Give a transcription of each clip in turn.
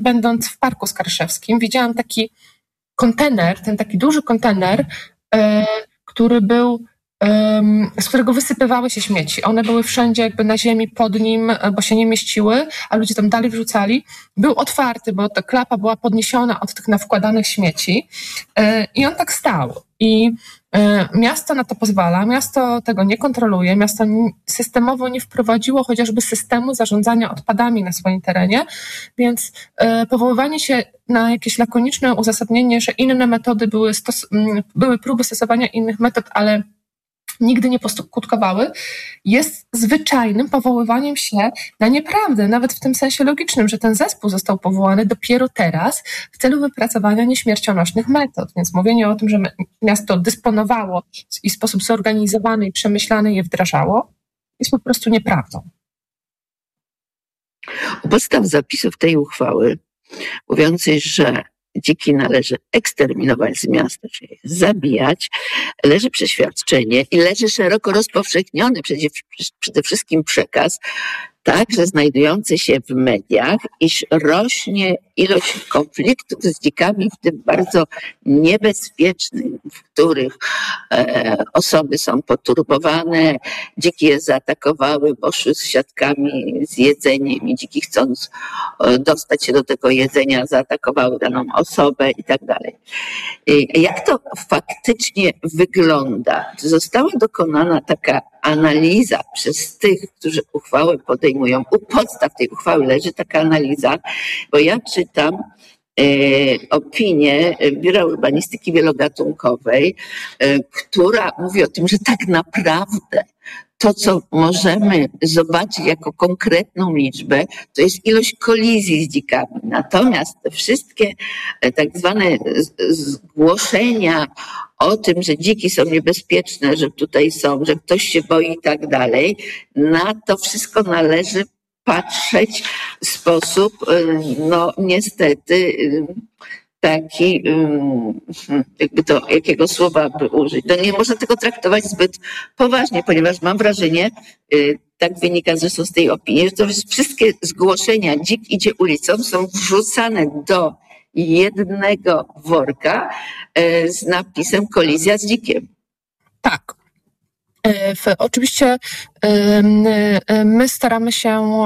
będąc w Parku Skarszewskim, widziałam taki kontener, ten taki duży kontener, który był, z którego wysypywały się śmieci. One były wszędzie jakby na ziemi pod nim, bo się nie mieściły, a ludzie tam dalej wrzucali. Był otwarty, bo ta klapa była podniesiona od tych nawkładanych śmieci i on tak stał. I miasto na to pozwala, miasto tego nie kontroluje, miasto systemowo nie wprowadziło chociażby systemu zarządzania odpadami na swoim terenie, więc powoływanie się na jakieś lakoniczne uzasadnienie, że inne metody były próby stosowania innych metod, ale nigdy nie poskutkowały, jest zwyczajnym powoływaniem się na nieprawdę, nawet w tym sensie logicznym, że ten zespół został powołany dopiero teraz w celu wypracowania nieśmiercionośnych metod. Więc mówienie o tym, że miasto dysponowało i w sposób zorganizowany i przemyślany je wdrażało, jest po prostu nieprawdą. U podstaw zapisów tej uchwały mówiącej, że dziki należy eksterminować z miasta, czyli zabijać, leży przeświadczenie i leży szeroko rozpowszechniony przede wszystkim przekaz, także znajdujący się w mediach, iż rośnie ilość konfliktów z dzikami, w tym bardzo niebezpiecznych, w których osoby są poturbowane, dziki je zaatakowały, poszły z siatkami, z jedzeniem i dziki chcąc dostać się do tego jedzenia zaatakowały daną osobę i tak dalej. Jak to faktycznie wygląda? Czy została dokonana taka analiza przez tych, którzy uchwałę podejmują? U podstaw tej uchwały leży taka analiza, bo ja czytam opinię Biura Urbanistyki Wielogatunkowej, która mówi o tym, że tak naprawdę to, co możemy zobaczyć jako konkretną liczbę, to jest ilość kolizji z dzikami. Natomiast te wszystkie tak zwane zgłoszenia o tym, że dziki są niebezpieczne, że tutaj są, że ktoś się boi i tak dalej, na to wszystko należy patrzeć w sposób, no niestety, taki, jakby to, jakiego słowa by użyć. No nie można tego traktować zbyt poważnie, ponieważ mam wrażenie, tak wynika zresztą z tej opinii, że to wszystkie zgłoszenia dzik idzie ulicą są wrzucane do jednego worka z napisem kolizja z dzikiem. Tak. Oczywiście my staramy się,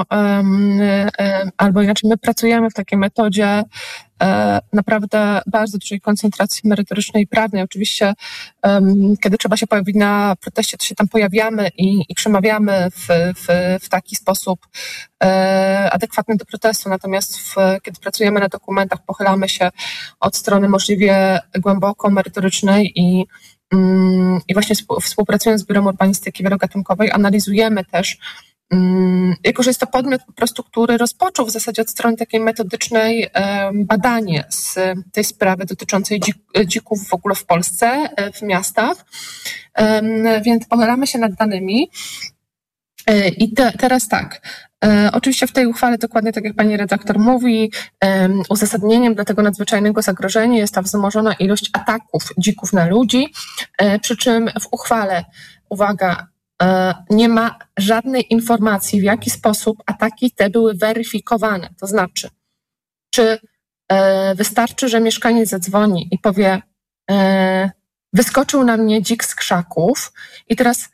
albo inaczej my pracujemy w takiej metodzie naprawdę bardzo dużej koncentracji merytorycznej i prawnej. Oczywiście kiedy trzeba się pojawić na proteście, to się tam pojawiamy i przemawiamy w taki sposób adekwatny do protestu. Natomiast kiedy pracujemy na dokumentach, pochylamy się od strony możliwie głęboko merytorycznej i właśnie współpracując z Biurem Urbanistyki Wielogatunkowej analizujemy też, jako że jest to podmiot po prostu, który rozpoczął w zasadzie od strony takiej metodycznej badanie z tej sprawy dotyczącej dzików w ogóle w Polsce, w miastach, więc pochylamy się nad danymi. I teraz tak, oczywiście w tej uchwale dokładnie tak jak pani redaktor mówi, uzasadnieniem dla tego nadzwyczajnego zagrożenia jest ta wzmożona ilość ataków dzików na ludzi, przy czym w uchwale, uwaga, nie ma żadnej informacji, w jaki sposób ataki te były weryfikowane. To znaczy, czy wystarczy, że mieszkaniec zadzwoni i powie, wyskoczył na mnie dzik z krzaków i teraz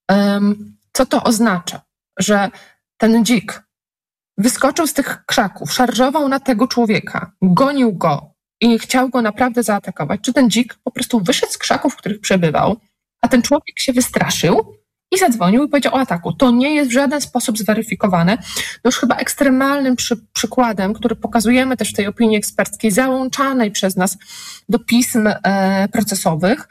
co to oznacza? Że ten dzik wyskoczył z tych krzaków, szarżował na tego człowieka, gonił go i chciał go naprawdę zaatakować. Czy ten dzik po prostu wyszedł z krzaków, w których przebywał, a ten człowiek się wystraszył i zadzwonił i powiedział o ataku. To nie jest w żaden sposób zweryfikowane. No już chyba ekstremalnym przykładem, który pokazujemy też w tej opinii eksperckiej, załączanej przez nas do pism procesowych,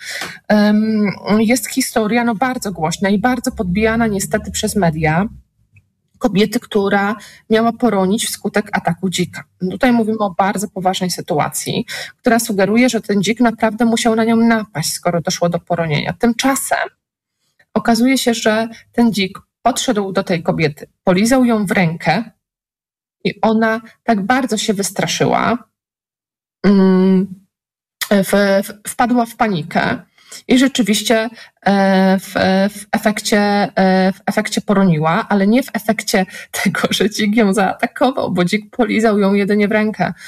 jest historia no bardzo głośna i bardzo podbijana niestety przez media kobiety, która miała poronić wskutek ataku dzika. Tutaj mówimy o bardzo poważnej sytuacji, która sugeruje, że ten dzik naprawdę musiał na nią napaść, skoro doszło do poronienia. Tymczasem okazuje się, że ten dzik podszedł do tej kobiety, polizał ją w rękę i ona tak bardzo się wystraszyła, wpadła w panikę i rzeczywiście w efekcie poroniła, ale nie w efekcie tego, że dzik ją zaatakował, bo dzik polizał ją jedynie w rękę.